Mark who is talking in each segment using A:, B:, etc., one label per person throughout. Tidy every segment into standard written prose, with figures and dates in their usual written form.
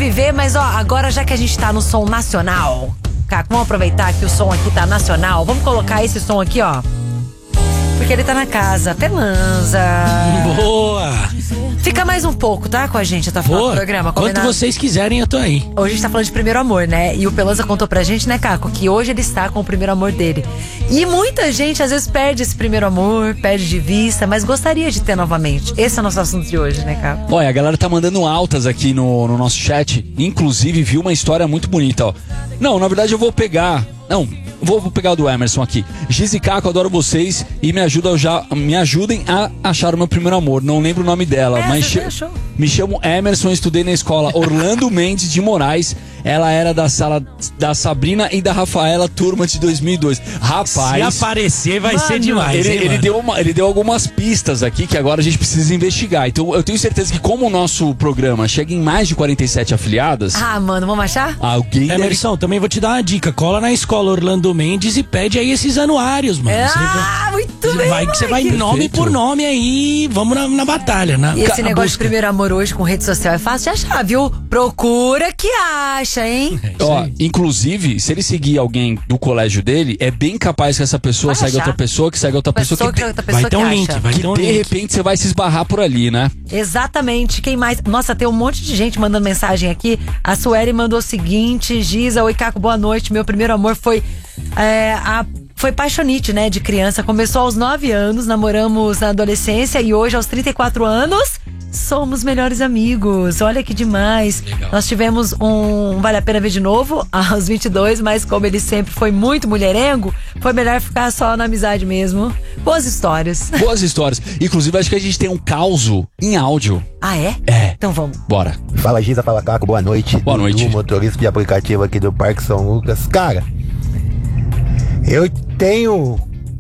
A: viver, mas ó, agora já que a gente tá no som nacional, Caco, vamos aproveitar que o som aqui tá nacional. Vamos colocar esse som aqui, ó. Porque ele tá na casa, Pelanza.
B: Boa!
A: Fica mais um pouco, tá? Com a gente até o final do programa.
B: Quanto vocês quiserem, eu tô aí.
A: Hoje a gente tá falando de primeiro amor, né? E o Pelanza contou pra gente, né, Caco, que hoje ele está com o primeiro amor dele. E muita gente, às vezes, perde esse primeiro amor, perde de vista, mas gostaria de ter novamente. Esse é o nosso assunto de hoje, né, Caco?
C: Olha, a galera tá mandando altas aqui no nosso chat. Inclusive, viu uma história muito bonita, ó. Não, na verdade eu vou pegar... Não, vou pegar o do Emerson aqui. Giz e Caco, adoro vocês e me ajudem a achar o meu primeiro amor. Não lembro o nome dela, mas me chamo Emerson, estudei na escola Orlando Mendes de Moraes. Ela era da sala da Sabrina e da Rafaela, turma de 2002. Rapaz,
B: se aparecer vai ser demais.
C: Ele deu algumas pistas aqui que agora a gente precisa investigar. Então eu tenho certeza que como o nosso programa chega em mais de 47 afiliadas...
A: Ah, mano, vamos achar?
C: Alguém
B: Emerson, também vou te dar uma dica. Cola na escola Orlando Mendes e pede aí esses anuários, mano.
A: Muito bem,
B: Você vai nome por nome aí, vamos na batalha.
A: E esse negócio de primeiro amor hoje com rede social é fácil de achar, viu? Procura que acha, hein?
C: Ó, inclusive, se ele seguir alguém do colégio dele, é bem capaz que essa pessoa segue outra pessoa, que segue outra pessoa,
B: vai ter um link,
C: de repente você vai se esbarrar por ali, né?
A: Exatamente. Quem mais? Nossa, tem um monte de gente mandando mensagem aqui. A Sueli mandou o seguinte: Giza, oi Caco, boa noite. Meu primeiro amor foi foi paixonite, né, de criança. Começou aos 9 anos, namoramos na adolescência e hoje, aos 34 anos, somos melhores amigos. Olha que demais. Legal. Nós tivemos um Vale a Pena Ver de Novo aos 22, mas como ele sempre foi muito mulherengo, foi melhor ficar só na amizade mesmo. Boas histórias.
C: Boas histórias. Inclusive, acho que a gente tem um causo em áudio.
A: Ah, é?
C: É.
A: Então vamos.
C: Bora.
D: Fala, Giza, fala, Caco, boa noite.
C: Boa noite.
D: Motorista de aplicativo aqui do Parque São Lucas. Cara, eu tenho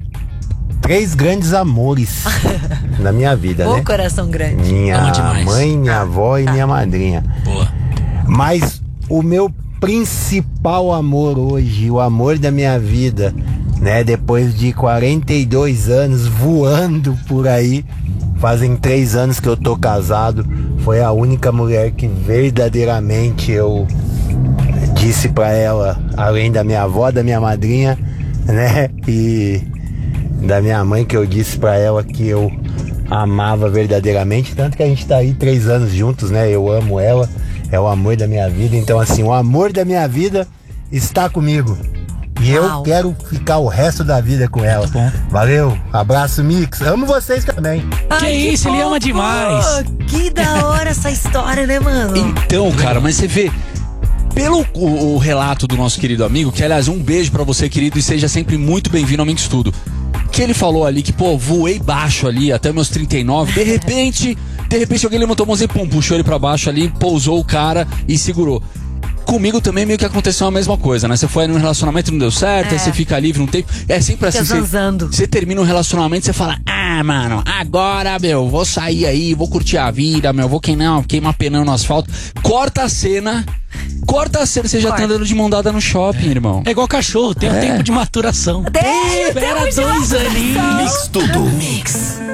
D: 3 grandes amores na minha vida, né?
A: O coração grande.
D: Minha mãe, minha avó e minha madrinha.
B: Boa.
D: Mas o meu principal amor hoje, o amor da minha vida, né? Depois de 42 anos voando por aí, fazem 3 anos que eu tô casado, foi a única mulher que verdadeiramente eu disse pra ela, além da minha avó, da minha madrinha, né? E da minha mãe, que eu disse pra ela que eu amava verdadeiramente, tanto que a gente tá aí 3 anos juntos, né? Eu amo ela, é o amor da minha vida. Então assim, o amor da minha vida está comigo e eu quero ficar o resto da vida com ela. Valeu, abraço, Mix, amo vocês também.
B: Que isso, ele ama demais.
A: Que da hora essa história, né, mano?
C: Então, cara, mas você vê, pelo o relato do nosso querido amigo, que aliás, um beijo pra você, querido, e seja sempre muito bem-vindo ao Mix Tudo, que ele falou ali que, pô, voei baixo ali até meus 39, de repente alguém levantou a mãozinha, pum, puxou ele pra baixo ali, pousou o cara e segurou. Comigo também meio que aconteceu a mesma coisa, né? Você foi num relacionamento e não deu certo, aí você fica livre um tempo. É sempre assim, você termina um relacionamento e você fala, mano, agora, meu, vou sair aí, vou curtir a vida, meu, vou queimar pneu no asfalto. Corta a cena, você já tá andando de mão dada no shopping, irmão.
B: É igual cachorro, tem um tempo de maturação.
A: Espera
B: 2 aninhos.
E: Mix Tudo. Mix.